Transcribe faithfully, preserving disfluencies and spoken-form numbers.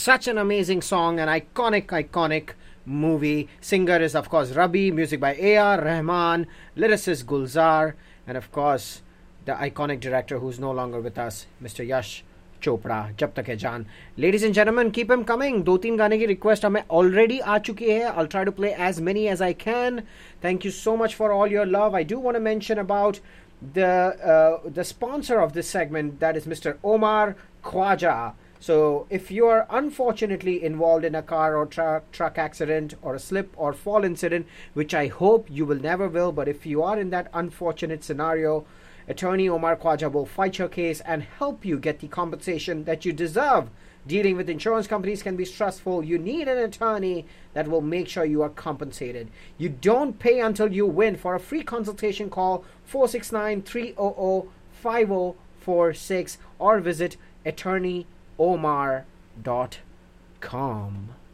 such an amazing song, an iconic, iconic movie. Singer is, of course, Rabi. Music by A R Rahman. Lyricist Gulzar. And, of course, the iconic director who's no longer with us, Mister Yash Chopra. Jab tak hai jaan. Ladies and gentlemen, keep him coming. दो तीन गाने की request हमें already आ चुकी है. I'll try to play as many as I can. Thank you so much for all your love. I do want to mention about the uh, the sponsor of this segment, that is Mister Omar Khwaja. So if you are unfortunately involved in a car or truck truck accident or a slip or fall incident, which I hope you will never will, but if you are in that unfortunate scenario, Attorney Omar Khwaja will fight your case and help you get the compensation that you deserve. Dealing with insurance companies can be stressful. You need an attorney that will make sure you are compensated. You don't pay until you win. For a free consultation, call four six nine, three hundred, five zero four six or visit attorney omar dot com.